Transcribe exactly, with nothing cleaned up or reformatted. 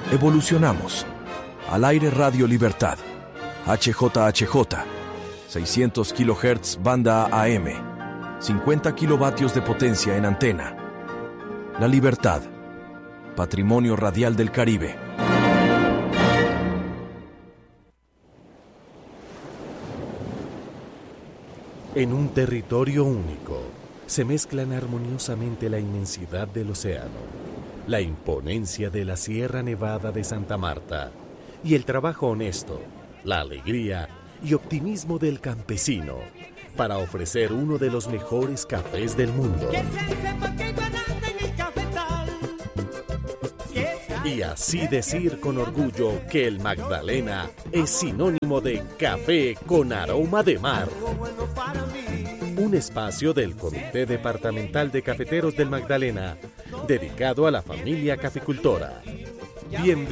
Evolucionamos. Al aire Radio Libertad. H J H J. seiscientos kilohertz banda A M. cincuenta kilovatios de potencia en antena. La Libertad. Patrimonio radial del Caribe. En un territorio único, se mezclan armoniosamente la inmensidad del océano, la imponencia de la Sierra Nevada de Santa Marta y el trabajo honesto, la alegría y optimismo del campesino para ofrecer uno de los mejores cafés del mundo. Y así decir con orgullo que el Magdalena es sinónimo de café con aroma de mar. Un espacio del Comité Departamental de Cafeteros del Magdalena, dedicado a la familia caficultora. Bienvenido.